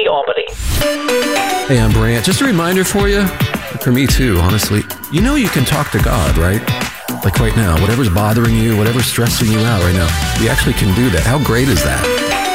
Albany. Hey, I'm Brant. Just a reminder for you, for me too, honestly. You know you can talk to God, right? Like right now, whatever's bothering you, whatever's stressing you out right now, we actually can do that. How great is that?